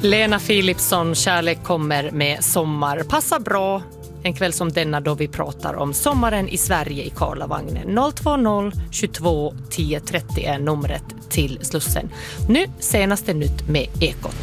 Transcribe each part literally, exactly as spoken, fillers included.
Lena Philipsson, Kärlek kommer med sommar. Passar bra en kväll som denna då vi pratar om sommaren i Sverige i Karlavagnen. noll två noll tjugotvå tio trettio är numret till Slussen. Nu senaste nytt med Ekot.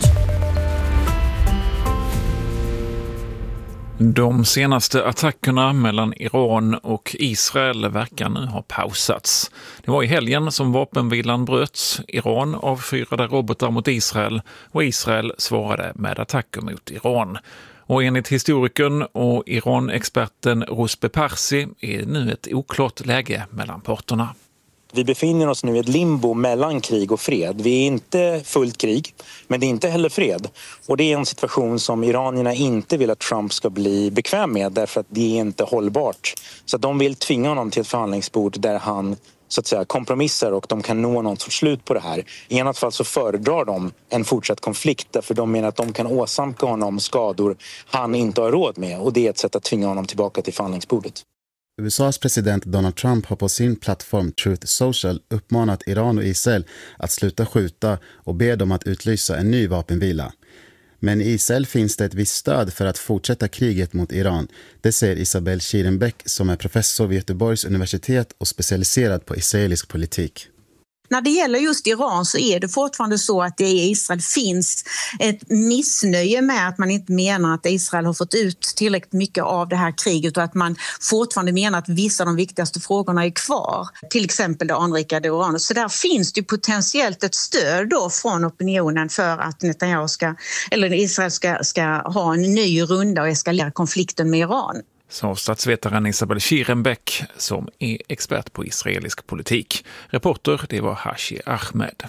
De senaste attackerna mellan Iran och Israel verkar nu ha pausats. Det var i helgen som vapenvilan bröts. Iran avfyrade robotar mot Israel och Israel svarade med attacker mot Iran. Och enligt historikern och Iran-experten Rosbe Parsi är nu ett oklart läge mellan parterna. Vi befinner oss nu i ett limbo mellan krig och fred. Vi är inte fullt krig, men det är inte heller fred. Och det är en situation som iranierna inte vill att Trump ska bli bekväm med, därför att det är inte hållbart. Så att de vill tvinga honom till ett förhandlingsbord där han så att säga kompromissar och de kan nå någon sorts slut på det här. I annat fall så föredrar de en fortsatt konflikt, därför de menar att de kan åsamka honom skador han inte har råd med, och det är ett sätt att tvinga honom tillbaka till förhandlingsbordet. U S A:s president Donald Trump har på sin plattform Truth Social uppmanat Iran och Israel att sluta skjuta och be dem att utlysa en ny vapenvila. Men i Israel finns det ett visst stöd för att fortsätta kriget mot Iran. Det säger Isabel Schierenbeck som är professor vid Göteborgs universitet och specialiserad på israelisk politik. När det gäller just Iran så är det fortfarande så att det i Israel finns ett missnöje med att man inte menar att Israel har fått ut tillräckligt mycket av det här kriget, och att man fortfarande menar att vissa av de viktigaste frågorna är kvar. Till exempel det anrikade uranet. Så där finns det potentiellt ett stöd då från opinionen för att Netanyahu ska, eller Israel ska, ska ha en ny runda och eskalera konflikten med Iran. Sa statsvetaren Isabel Schierenbeck som är expert på israelisk politik. Reporter, det var Hashi Ahmed.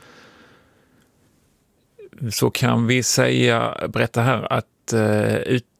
Så kan vi säga, berätta här att uh,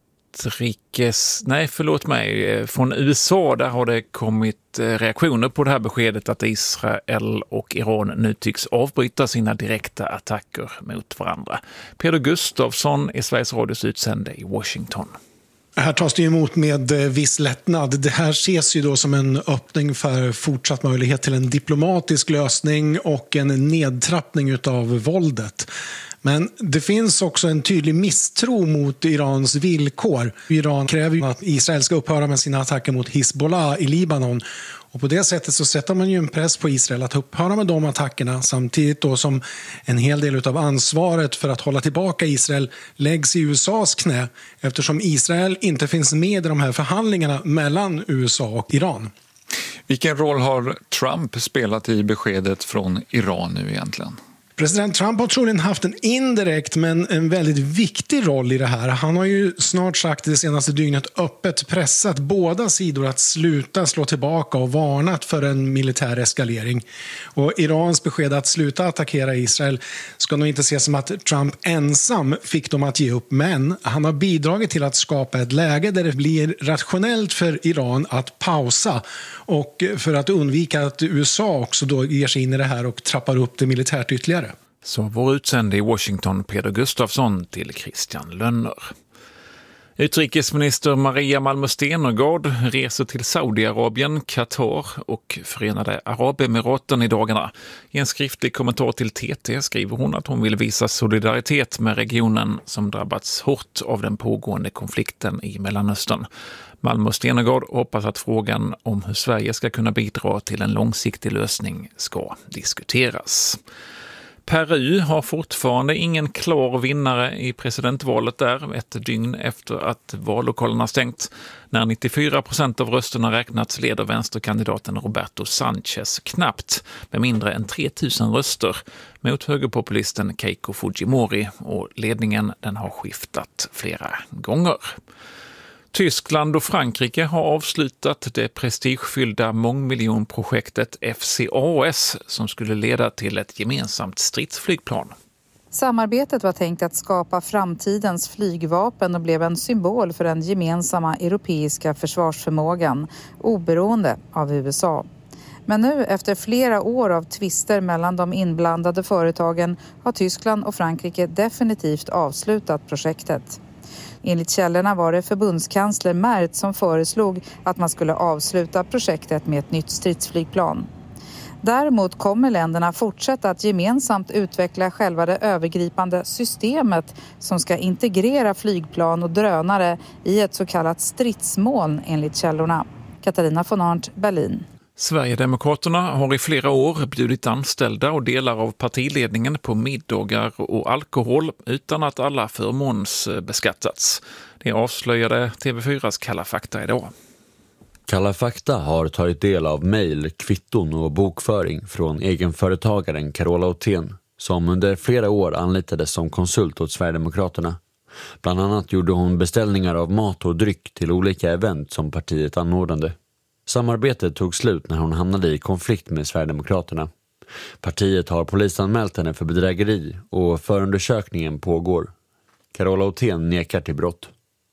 utrikes, nej förlåt mig, från U S A där har det kommit reaktioner på det här beskedet att Israel och Iran nu tycks avbryta sina direkta attacker mot varandra. Peder Gustafsson är Sveriges Radios utsände i Washington. Här tas det emot med viss lättnad. Det här ses ju då som en öppning för fortsatt möjlighet till en diplomatisk lösning och en nedtrappning utav våldet. Men det finns också en tydlig misstro mot Irans villkor. Iran kräver ju att Israel ska upphöra med sina attacker mot Hizbollah i Libanon. Och på det sättet så sätter man ju en press på Israel att upphöra med de attackerna, samtidigt då som en hel del av ansvaret för att hålla tillbaka Israel läggs i U S A:s knä, eftersom Israel inte finns med i de här förhandlingarna mellan U S A och Iran. Vilken roll har Trump spelat i beskedet från Iran nu egentligen? President Trump har troligen haft en indirekt men en väldigt viktig roll i det här. Han har ju snart sagt det senaste dygnet öppet pressat båda sidor att sluta slå tillbaka och varnat för en militär eskalering. Och Irans besked att sluta attackera Israel ska nog inte ses som att Trump ensam fick dem att ge upp, men han har bidragit till att skapa ett läge där det blir rationellt för Iran att pausa, och för att undvika att U S A också då ger sig in i det här och trappar upp det militärt ytterligare. Så vår utsände i Washington, Peder Gustafsson, till Christian Lönner. Utrikesminister Maria Malmö Stenergard reser till Saudiarabien, Qatar och Förenade Arabemiraten i dagarna. I en skriftlig kommentar till T T skriver hon att hon vill visa solidaritet med regionen som drabbats hårt av den pågående konflikten i Mellanöstern. Malmö Stenergard hoppas att frågan om hur Sverige ska kunna bidra till en långsiktig lösning ska diskuteras. Peru har fortfarande ingen klar vinnare i presidentvalet där, ett dygn efter att vallokalerna stängt. När nittiofyra procent av rösterna räknats leder vänsterkandidaten Roberto Sanchez knappt med mindre än tre tusen röster mot högerpopulisten Keiko Fujimori, och ledningen den har skiftat flera gånger. Tyskland och Frankrike har avslutat det prestigefyllda mångmiljonprojektet F C A S som skulle leda till ett gemensamt stridsflygplan. Samarbetet var tänkt att skapa framtidens flygvapen och blev en symbol för den gemensamma europeiska försvarsförmågan, oberoende av U S A. Men nu, efter flera år av tvister mellan de inblandade företagen, har Tyskland och Frankrike definitivt avslutat projektet. Enligt källorna var det förbundskansler Merz som föreslog att man skulle avsluta projektet med ett nytt stridsflygplan. Däremot kommer länderna fortsätta att gemensamt utveckla själva det övergripande systemet som ska integrera flygplan och drönare i ett så kallat stridsmoln enligt källorna. Katarina von Arndt, Berlin. Sverigedemokraterna har i flera år bjudit anställda och delar av partiledningen på middagar och alkohol utan att alla förmånsbeskattats. Det avslöjade T V fyras Kalla fakta idag. Kalla fakta har tagit del av mejl, kvitton och bokföring från egenföretagaren Carola Othén som under flera år anlitades som konsult åt Sverigedemokraterna. Bland annat gjorde hon beställningar av mat och dryck till olika event som partiet anordnade. Samarbetet tog slut när hon hamnade i konflikt med Sverigedemokraterna. Partiet har polisanmält henne för bedrägeri och förundersökningen pågår. Carola Othén nekar till brott.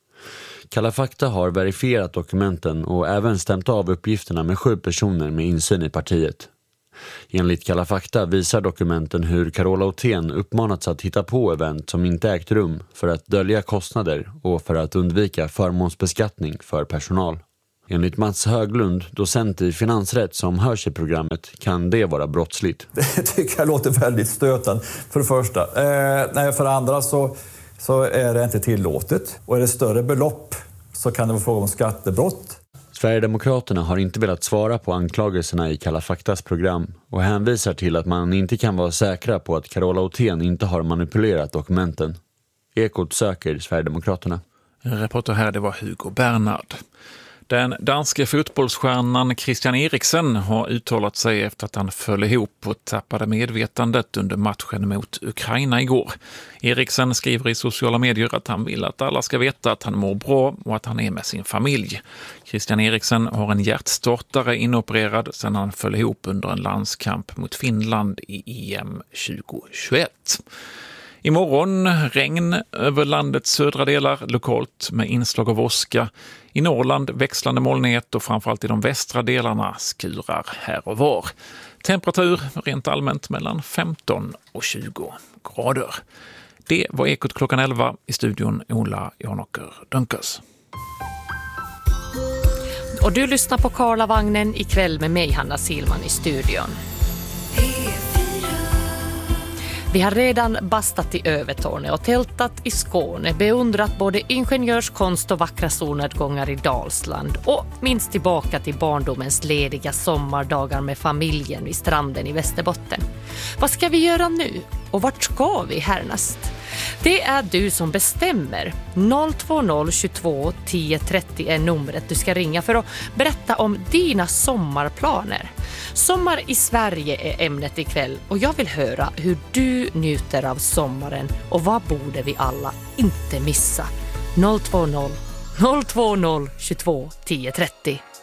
Kalla fakta har verifierat dokumenten och även stämt av uppgifterna med sju personer med insyn i partiet. Enligt Kalla fakta visar dokumenten hur Carola Othén uppmanats att hitta på event som inte ägt rum för att dölja kostnader och för att undvika förmånsbeskattning för personal. Enligt Mats Höglund, docent i finansrätt som hörs i programmet, kan det vara brottsligt. Det tycker jag låter väldigt stötande för det första. Eh, nej, för det andra så, så är det inte tillåtet. Och är det större belopp så kan det vara fråga om skattebrott. Sverigedemokraterna har inte velat svara på anklagelserna i Kalla faktas program och hänvisar till att man inte kan vara säkra på att Carola Othén inte har manipulerat dokumenten. Ekot söker Sverigedemokraterna. Reporter här, det var Hugo Bernhard. Den danske fotbollsstjärnan Christian Eriksen har uttalat sig efter att han föll ihop och tappade medvetandet under matchen mot Ukraina igår. Eriksen skriver i sociala medier att han vill att alla ska veta att han mår bra och att han är med sin familj. Christian Eriksen har en hjärtstartare inopererad sedan han föll ihop under en landskamp mot Finland i E M tjugohundratjugoett. Imorgon regn över landets södra delar lokalt med inslag av åska. I Norrland växlande molnighet och framförallt i de västra delarna skurar här och var. Temperatur rent allmänt mellan femton och tjugo grader. Det var Ekot klockan elva, i studion Ola Janåker Dunkers. Och du lyssnar på Karlavagnen ikväll med mig, Hanna Silman, i studion. Vi har redan bastat i Övertorne och tältat i Skåne, beundrat både ingenjörskonst och vackra solnedgångar i Dalsland och minst tillbaka till barndomens lediga sommardagar med familjen vid stranden i Västerbotten. Vad ska vi göra nu? Och vart ska vi härnäst? Det är du som bestämmer. noll två noll tjugotvå tio trettio är numret du ska ringa för att berätta om dina sommarplaner. Sommar i Sverige är ämnet ikväll och jag vill höra hur du njuter av sommaren och vad borde vi alla inte missa. noll två noll tjugotvå tio trettio